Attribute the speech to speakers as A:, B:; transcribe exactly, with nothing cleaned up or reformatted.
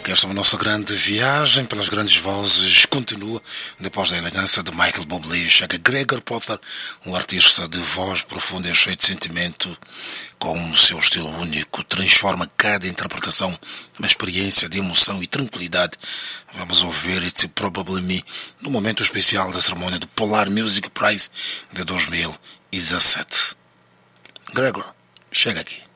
A: que esta é a nossa grande viagem pelas grandes vozes continua depois da elegância de Michael Bublé. Chega Gregor Potter, um artista de voz profunda e cheio de sentimento, com o seu estilo único, transforma cada interpretação numa experiência de emoção e tranquilidade. Vamos ouvir It's Probably Me no momento especial da cerimônia do Polar Music Prize de dois mil e dezassete. Gregor, chega aqui.